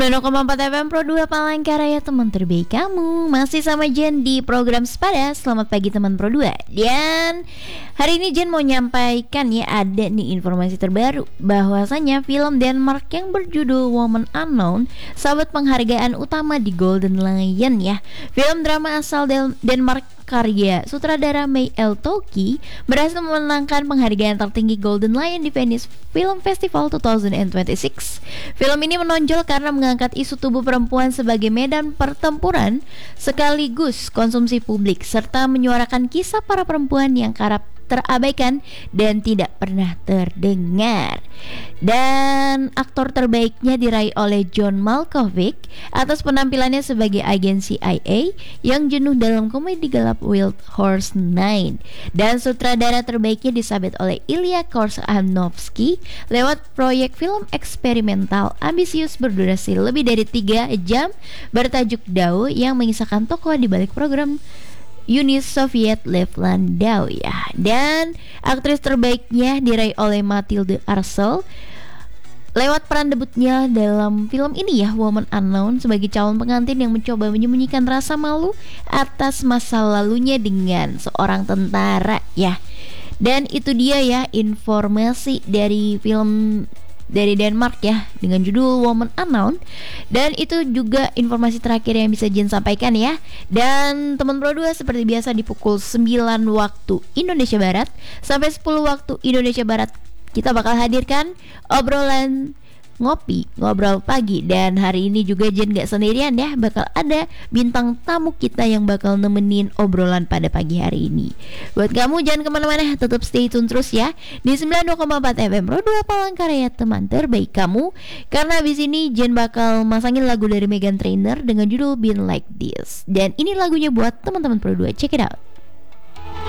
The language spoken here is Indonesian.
4 FM Pro 2 Palangkaraya, teman terbaik kamu. Masih sama Jen di program Sepada. Selamat pagi teman Pro 2. Dan hari ini Jen mau nyampaikan ya, ada nih informasi terbaru bahwasanya film Denmark yang berjudul Woman Unknown sabet penghargaan utama di Golden Lion ya. Film drama asal Denmark karya sutradara May L. Toki berhasil memenangkan penghargaan tertinggi Golden Lion di Venice Film Festival 2026. Film ini menonjol karena mengangkat isu tubuh perempuan sebagai medan pertempuran sekaligus konsumsi publik, serta menyuarakan kisah para perempuan yang kerap terabaikan dan tidak pernah terdengar. Dan aktor terbaiknya diraih oleh John Malkovich atas penampilannya sebagai agen CIA yang jenuh dalam komedi gelap Wild Horse 9. Dan sutradara terbaiknya disabet oleh Ilya Korsakhovsky lewat proyek film eksperimental ambisius berdurasi lebih dari 3 jam bertajuk DAO yang mengisahkan tokoh di balik program Uni Soviet Lev Landau ya. Dan aktris terbaiknya diraih oleh Mathilde Arcel lewat peran debutnya dalam film ini ya, Woman Unknown, sebagai calon pengantin yang mencoba menyembunyikan rasa malu atas masa lalunya dengan seorang tentara ya. Dan itu dia ya informasi dari film dari Denmark ya dengan judul Woman Unknown. Dan itu juga informasi terakhir yang bisa Jen sampaikan ya. Dan teman Pro 2 seperti biasa di pukul 9 waktu Indonesia Barat sampai 10 waktu Indonesia Barat kita bakal hadirkan obrolan ngobrol pagi. Dan hari ini juga Jen gak sendirian ya, bakal ada bintang tamu kita yang bakal nemenin obrolan pada pagi hari ini. Buat kamu jangan kemana-mana, tetap stay tune terus ya di 92,4 FM Pro 2 Palangkaraya, teman terbaik kamu. Karena abis ini Jen bakal masangin lagu dari Meghan Trainor dengan judul Been Like This. Dan ini lagunya buat teman-teman Pro 2, check it out.